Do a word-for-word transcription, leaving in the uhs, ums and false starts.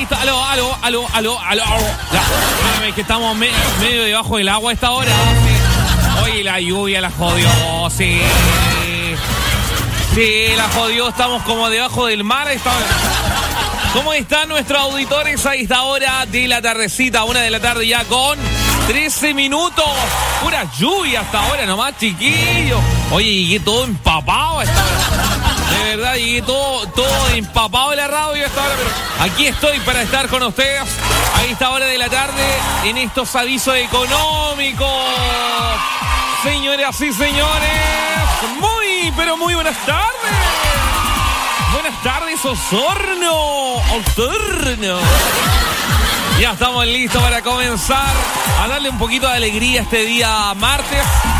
listo. Aló, aló, aló, aló, aló. Ya, espérame, que estamos me, medio debajo del agua a esta hora. Sí. Oye, la lluvia la jodió, sí. Sí, la jodió. Estamos como debajo del mar a esta hora. ¿Cómo están nuestros auditores a esta hora de la tardecita? Una de la tarde ya con trece minutos. Pura lluvia hasta ahora nomás, chiquillos. Oye, llegué todo empapado a esta hora. De verdad, llegué todo, todo empapado de la radio a esta hora. Pero aquí estoy para estar con ustedes a esta hora de la tarde en estos avisos económicos. Señoras y señores, muy, pero muy buenas tardes. Buenas tardes, Osorno. Osorno. Ya estamos listos para comenzar a darle un poquito de alegría este día martes.